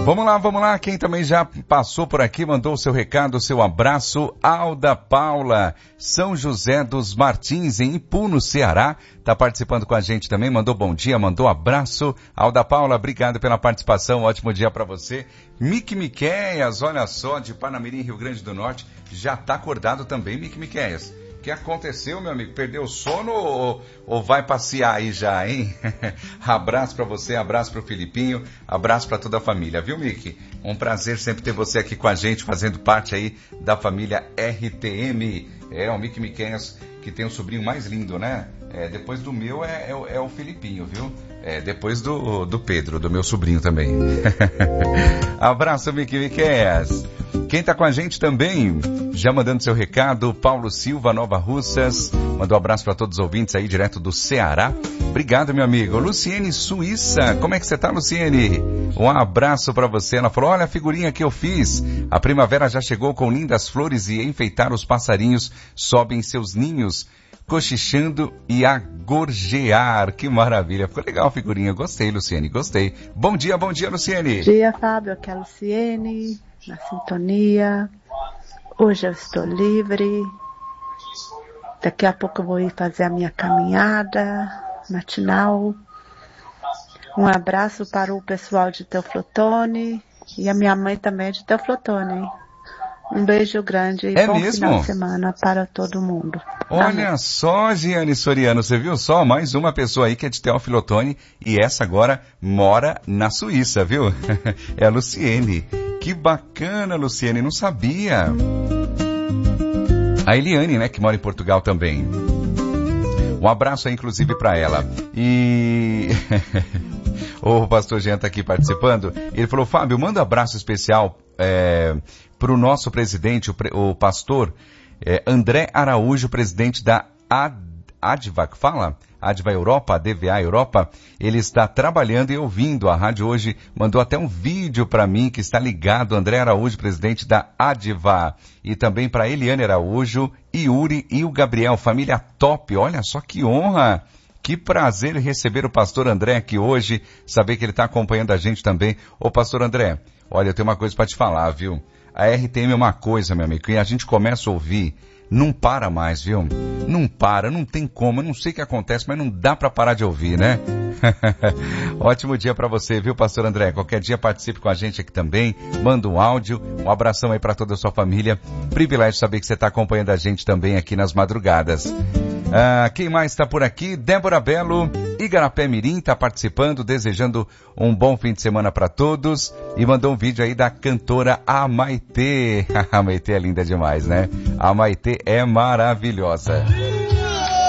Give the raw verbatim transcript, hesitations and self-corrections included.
Vamos lá, vamos lá. Quem também já passou por aqui, mandou o seu recado, o seu abraço. Alda Paula, São José dos Martins, em Ipu, no Ceará. Tá participando com a gente também, mandou bom dia, mandou abraço. Alda Paula, obrigado pela participação, ótimo dia para você. Mick Miqueias, olha só, de Panamirim, Rio Grande do Norte, já tá acordado também, Mick Miqueias. O que aconteceu, meu amigo? Perdeu o sono ou, ou vai passear aí já, hein? Abraço pra você, abraço pro Filipinho, abraço pra toda a família, viu, Mick? Um prazer sempre ter você aqui com a gente, fazendo parte aí da família R T M. É, o Mick Miqueias, que tem o sobrinho mais lindo, né? É, depois do meu é, é, é o Filipinho, viu? É, depois do, do Pedro, do meu sobrinho também. Abraço, Mick Miqueias. Quem tá com a gente também, já mandando seu recado, Paulo Silva, Nova Russas, mandou um abraço para todos os ouvintes aí, direto do Ceará. Obrigado, meu amigo. Luciene Suíça, como é que você tá, Luciene? Um abraço para você. Ela falou, olha a figurinha que eu fiz. A primavera já chegou com lindas flores e enfeitar os passarinhos sobem seus ninhos, cochichando e a gorjear. Que maravilha. Ficou legal a figurinha. Gostei, Luciene, gostei. Bom dia, bom dia, Luciene. Bom dia, Fábio. Aqui é a Luciene, na sintonia. Hoje eu estou livre. Daqui a pouco eu vou ir fazer a minha caminhada matinal. Um abraço para o pessoal de Teoflotone e a minha mãe também é de Teoflotone. Um beijo grande e é bom mesmo? final de semana para todo mundo. Olha Amém. Só, Giane Soriano, você viu só? Mais uma pessoa aí que é de Teoflotone e essa agora mora na Suíça, viu? É a Luciene. Que bacana, Luciene, não sabia. A Eliane, né, que mora em Portugal também. Um abraço aí, inclusive, para ela. E... o pastor Jean tá aqui participando. Ele falou, Fábio, manda um abraço especial é, para o nosso presidente, o, pre... o pastor é, André Araújo, presidente da Ad... Adva, que fala? Adva Europa, A D V A Europa. Ele está trabalhando e ouvindo a rádio hoje. Mandou até um vídeo para mim que está ligado. André Araújo, presidente da Adva. E também para Eliane Araújo, Yuri e o Gabriel. Família top. Olha só que honra. Que prazer receber o pastor André aqui hoje. Saber que ele está acompanhando a gente também. Ô pastor André, olha, eu tenho uma coisa para te falar, viu? A R T M é uma coisa, meu amigo, que a gente começa a ouvir, não para mais, viu? Não para, não tem como, eu não sei o que acontece, mas não dá para parar de ouvir, né? Ótimo dia para você, viu, pastor André? Qualquer dia participe com a gente aqui também, manda um áudio, um abração aí para toda a sua família. Privilégio saber que você está acompanhando a gente também aqui nas madrugadas. Ah, quem mais está por aqui? Débora Belo, Igarapé Mirim está participando, desejando um bom fim de semana para todos e mandou um vídeo aí da cantora Amaitê. A Amaitê é linda demais, né? A Amaitê é maravilhosa.